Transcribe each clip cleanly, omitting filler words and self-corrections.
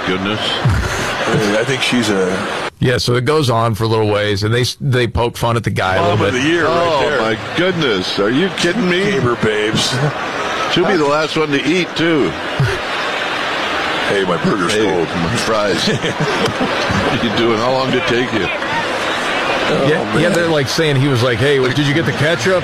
goodness. I think she's a... Yeah, so it goes on for a little ways, and they poke fun at the guy a Mom little of bit. the year right there. Oh, my goodness. Are you kidding me? Gamer babes. She'll be the last one to eat, too. Hey, my burger's cold. My fries. What are you doing? How long did it take you? Yeah, they're like saying he was like, hey, did you get the ketchup?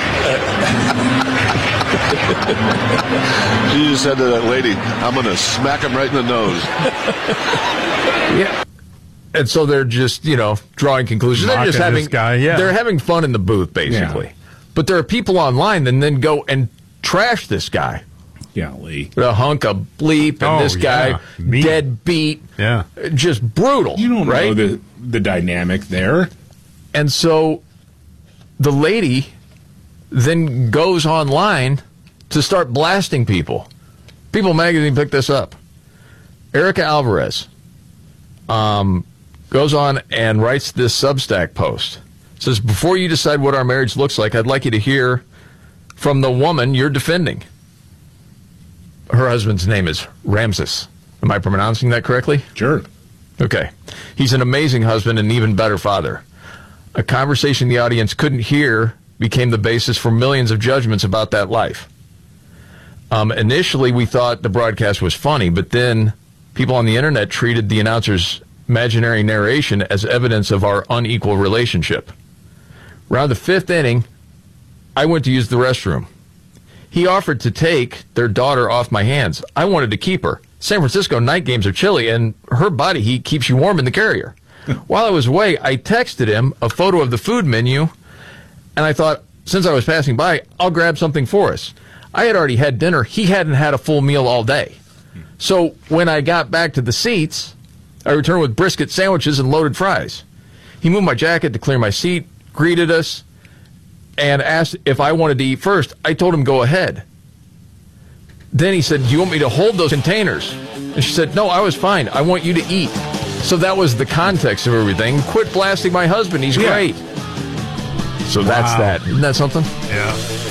She just said to that lady, I'm going to smack him right in the nose. Yeah. And so they're just, drawing conclusions. They're just Mocking this guy, yeah. They're having fun in the booth, basically. Yeah. But there are people online that then go and trash this guy. Golly. The hunk of bleep and this guy, Mean. deadbeat. Yeah. Just brutal. You don't right? know the dynamic there. And so the lady then goes online to start blasting people. People Magazine picked this up. Erica Alvarez goes on and writes this Substack post. It says, before you decide what our marriage looks like, I'd like you to hear from the woman you're defending. Her husband's name is Ramses. Am I pronouncing that correctly? Sure. Okay. He's an amazing husband and an even better father. A conversation the audience couldn't hear became the basis for millions of judgments about that life. Initially, we thought the broadcast was funny, but then people on the internet treated the announcer's imaginary narration as evidence of our unequal relationship. Around the fifth inning, I went to use the restroom. He offered to take their daughter off my hands. I wanted to keep her. San Francisco night games are chilly, and her body heat keeps you warm in the carrier. While I was away, I texted him a photo of the food menu, and I thought, since I was passing by, I'll grab something for us. I had already had dinner. He hadn't had a full meal all day. So when I got back to the seats, I returned with brisket sandwiches and loaded fries. He moved my jacket to clear my seat, greeted us, and asked if I wanted to eat first. I told him, go ahead. Then he said, do you want me to hold those containers? And she said, no, I was fine. I want you to eat. So that was the context of everything. Quit blasting my husband. He's great. So that's that. Isn't that something? Yeah.